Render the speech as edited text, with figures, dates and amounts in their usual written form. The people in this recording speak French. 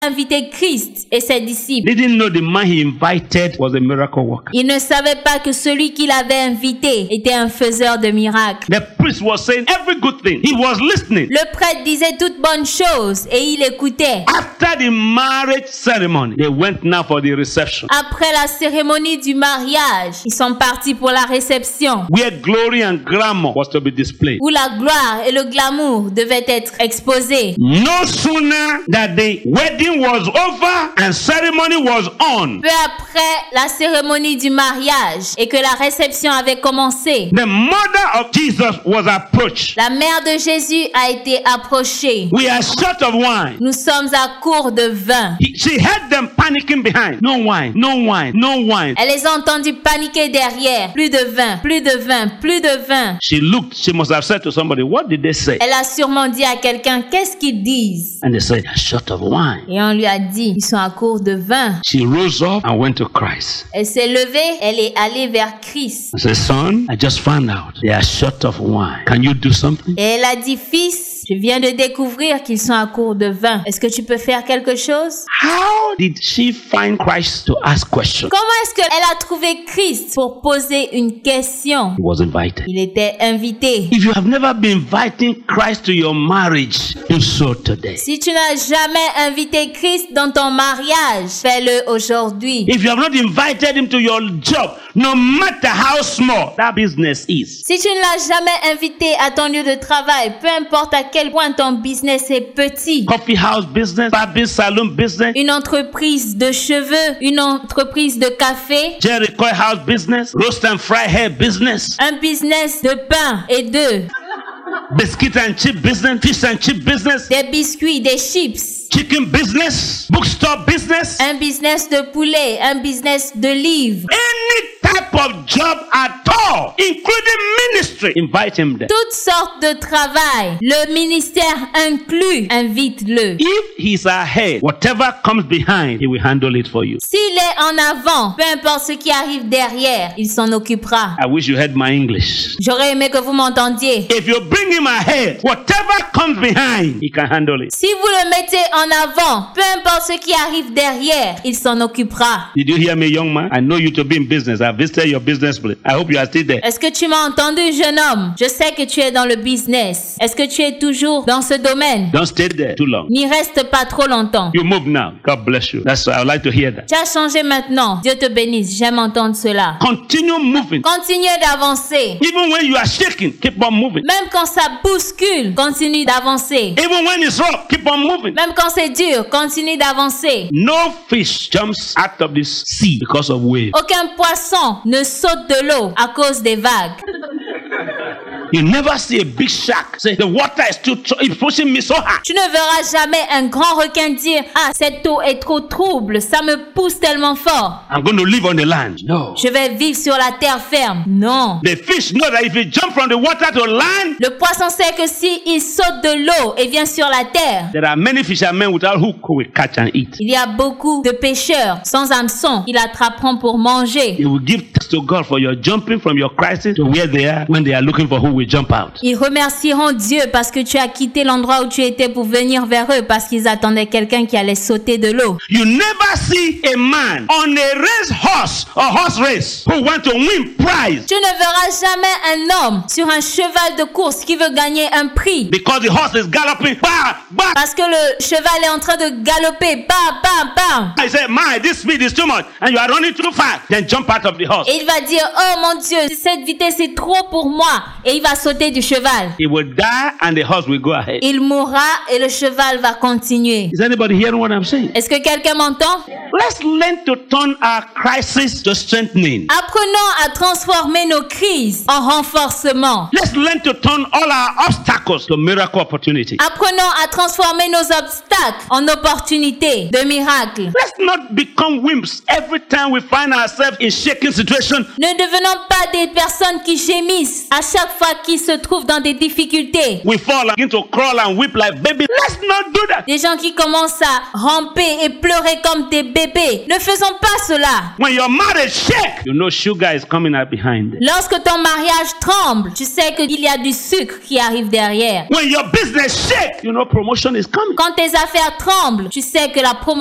invité Christ et ses disciples. Didn't know the man he invited was a miracle worker. Il ne savait pas que celui qu'il avait invité était un faiseur de miracles. The priest was saying every good thing. He was listening. Le prêtre disait toutes bonnes choses et il écoutait. After the marriage ceremony, they went now for the reception, Après la cérémonie du mariage, ils sont partis pour la réception, where glory and glamour was to be displayed. où la gloire et le glamour devaient être exposés. No sooner that the wedding was over and ceremony was on, Peu après la cérémonie du mariage et que la réception avait commencé, the mother of Jesus was approached. la mère de Jésus a été approchée. We are short of wine. Nous sommes à court de vin. She heard them panicking behind. No wine, no wine, no wine. Elle les a entendus paniquer derrière. Plus de vin, plus de vin, plus de vin. She looked, she must have said to somebody, what did they say? Elle a sûrement dit à quelqu'un, qu'est-ce qu'ils disent? And they said, they're short of wine. Et on lui a dit, ils sont à court de vin. She rose up and went to Christ. Elle s'est levée, elle est allée vers Christ. I said, son, I just found out they are short of wine. Can you do something? Et elle a dit, fils, je viens de découvrir qu'ils sont à court de vin. Est-ce que tu peux faire quelque chose? How did she find Christ to ask questions? Comment est-ce qu'elle a trouvé Christ pour poser une question? He was invited. Il était invité. If you have never been inviting Christ to your marriage, do so today. Si tu n'as jamais invité Christ dans ton mariage, fais-le aujourd'hui. If you have not invited him to your job, no matter how small that business is, Si tu ne l'as jamais invité à ton lieu de travail, peu importe à quel point ton business est petit, coffee house business, barber salon business, une entreprise de cheveux, une entreprise de café, Jericho house business, roast and fry hair business, un business de pain et d'œufs, biscuit and chip business, fish and chip business, des biscuits, des chips, chicken business, bookstore business, un business de poulet, un business de livres. any type of job at all, including ministry, invite him there. Toutes sortes de travail, le ministère inclus, invite-le. If he's ahead, whatever comes behind, he will handle it for you. S'il est en avant, peu importe ce qui arrive derrière, il s'en occupera. I wish you heard my English. J'aurais aimé que vous m'entendiez. If you bring him ahead, whatever comes behind, he can handle it. Si vous le mettez en avant, peu importe ce qui arrive derrière, il s'en occupera. Did you hear me, young man? I know you to be in business. I visited your business place. I hope you are still there. Est-ce que tu m'as entendu, jeune homme? Je sais que tu es dans le business. Est-ce que tu es toujours dans ce domaine? Don't stay there too long. N'y reste pas trop longtemps. You move now. God bless you. That's why I would like to hear that. Tu as changé maintenant. Dieu te bénisse. J'aime entendre cela. Continue moving. Continuez d'avancer. Even when you are shaking, keep on moving. Même quand ça bouscule, continue d'avancer. Even when it's rough, keep on moving. Même quand c'est dur, continue d'avancer. No fish jumps out of this sea because of waves. Aucun poisson ne saute de l'eau à cause des vagues. You never see a big shark say, the water is too it's pushing me so hard. Tu ne verras jamais un grand requin dire « Ah, cette eau est trop trouble, ça me pousse tellement fort. I'm going to live on the land. No. Je vais vivre sur la terre ferme. » Non. The fish know that if you jump from the water to land, Le poisson sait que si il saute de l'eau et vient sur la terre, there are many fishermen without hook who will catch and eat. il y a beaucoup de pêcheurs sans hameçon qui l'attraperont pour manger. You will give thanks to God for your jumping from your crisis to where they are when they are looking for who will jump out. Ils remercieront Dieu parce que tu as quitté l'endroit où tu étais pour venir vers eux parce qu'ils attendaient quelqu'un qui allait sauter de l'eau. You never see a man on a race horse or horse race who want to win prize Tu ne verras jamais un homme sur un cheval de course qui veut gagner un prix because the horse is galloping. Bah, bah. parce que le cheval est en train de galoper. Bam, bam, bam. I say, my, this speed is too much and you are running too fast. Then jump out of the horse. Et il va dire, oh mon Dieu, cette vitesse est trop pour moi. Et il va sauter du cheval. He will die and the horse will go ahead. Il mourra et le cheval va continuer. Is anybody hearing what I'm saying? Est-ce que quelqu'un m'entend? Let's learn to turn our crisis to strengthening. Apprenons à transformer nos crises en renforcement. Let's learn to turn all our obstacles to miracle opportunity. Apprenons à transformer nos obstacles en opportunités de miracles. Let's not become wimps every time we find ourselves in shaking situation. Ne devenons pas des personnes qui gémissent à chaque fois qui se trouvent dans des difficultés. We fall and begin to crawl and weep like baby. Let's not do that. Des gens qui commencent à ramper et pleurer comme des bébés. Ne faisons pas cela. When your marriage shake, you know sugar is coming out behind it. Lorsque ton mariage tremble, tu sais qu'il y a du sucre qui arrive derrière. When your business shake, you know promotion is coming. Quand tes affaires tremblent, tu sais que la promotion